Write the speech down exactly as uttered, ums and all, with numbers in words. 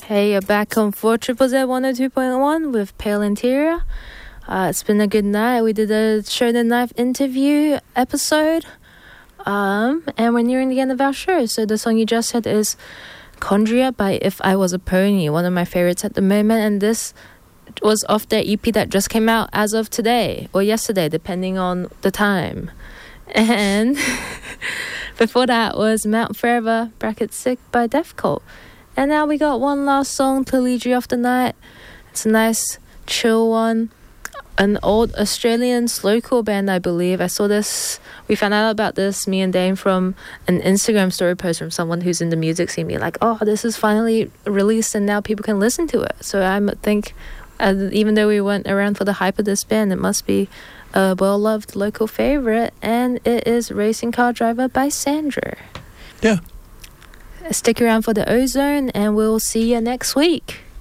Hey, you're back on four Triple Z one oh two point one with Pale Interior. Uh, it's been a good night. We did a Show the Knife interview episode. Um, and we're nearing the end of our show. So the song you just heard is Chondria by If I Was a Pony, one of my favorites at the moment. And this was off their E P that just came out as of today or yesterday, depending on the time. And before that was Mount Forever, bracket Sick by Death Cult. And now we got one last song to lead you off the night. It's a nice, chill one. An old Australian slowcore band, I believe. I saw this, we found out about this, me and Dane, from an Instagram story post from someone who's in the music scene, being like, oh, this is finally released and now people can listen to it. So I think, uh, even though we weren't around for the hype of this band, it must be a well-loved local favorite. And it is Racing Car Driver by Sandro. Yeah. Stick around for the Ozone and we'll see you next week.